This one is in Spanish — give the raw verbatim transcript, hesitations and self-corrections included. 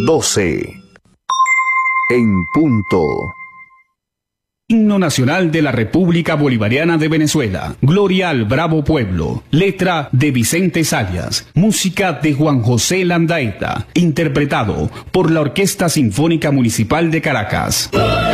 doce. En punto. Himno Nacional de la República Bolivariana de Venezuela. Gloria al Bravo Pueblo. Letra de Vicente Sayas. Música de Juan José Landaeta. Interpretado por la Orquesta Sinfónica Municipal de Caracas.